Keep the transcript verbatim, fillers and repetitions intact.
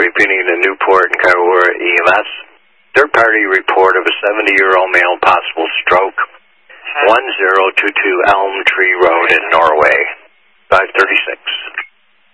repeating the Newport and Kaikoura E M S. Third-party report of a seventy-year-old male possible stroke. one zero two two Elm Tree Road in Norway. five thirty-six.